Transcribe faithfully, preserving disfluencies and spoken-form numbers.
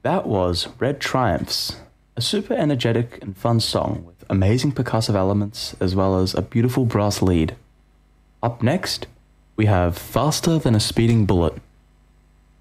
That was Red Triumphs, a super energetic and fun song with amazing percussive elements as well as a beautiful brass lead. Up next, we have Faster Than a Speeding Bullet